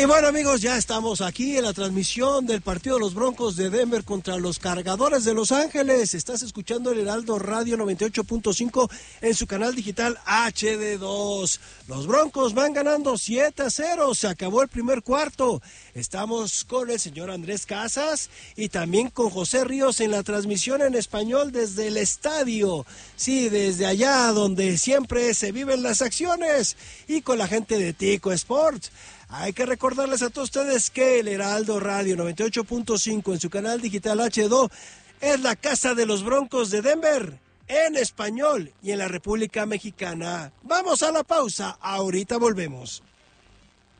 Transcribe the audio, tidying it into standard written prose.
Y bueno, amigos, ya estamos aquí en la transmisión del partido de los Broncos de Denver contra los Cargadores de Los Ángeles. Estás escuchando el Heraldo Radio 98.5 en su canal digital HD2. Los Broncos van ganando 7-0. Se acabó el primer cuarto. Estamos con el señor Andrés Casas y también con José Ríos en la transmisión en español desde el estadio. Sí, desde allá donde siempre se viven las acciones y con la gente de Tico Sports. Hay que recordarles a todos ustedes que el Heraldo Radio 98.5 en su canal digital H2 es la casa de los Broncos de Denver en español y en la República Mexicana. Vamos a la pausa, ahorita volvemos.